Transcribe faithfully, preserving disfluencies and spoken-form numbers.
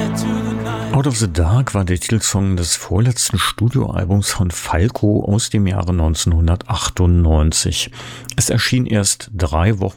Out of the Dark war der Titelsong des vorletzten Studioalbums von Falco aus dem Jahre neunzehnhundertachtundneunzig. Es erschien erst drei Wochen